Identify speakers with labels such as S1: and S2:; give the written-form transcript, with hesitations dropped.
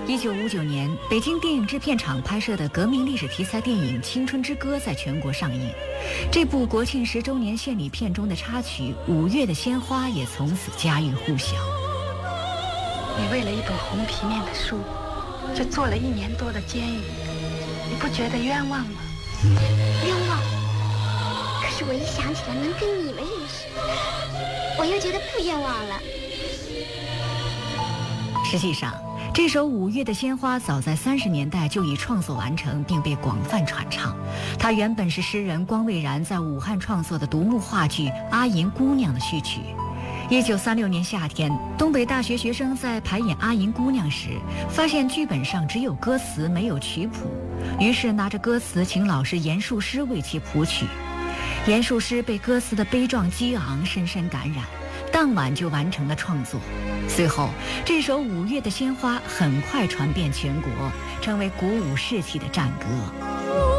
S1: 1959年，北京电影制片厂拍摄的革命历史题材电影《青春之歌》在全国上映。这部国庆10周年献礼片中的插曲《5月的鲜花》也从此家喻户晓。
S2: 你为了一本红皮面的书，就坐了1年多的监狱，你不觉得冤枉吗？
S3: 冤枉。可是我一想起来能跟你们认识，我又觉得不冤枉了。
S1: 实际上，这首《5月的鲜花》早在30年代就已创作完成，并被广泛传唱。它原本是诗人光蔚然在武汉创作的独幕话剧《阿银姑娘》的序曲。1936年夏天，东北大学学生在排演《阿银姑娘》时，发现剧本上只有歌词没有曲谱，于是拿着歌词请老师严树师为其谱曲。严树师被歌词的悲壮激昂深深感染，当晚就完成了创作。随后，这首《5月的鲜花》很快传遍全国，成为鼓舞士气的战歌。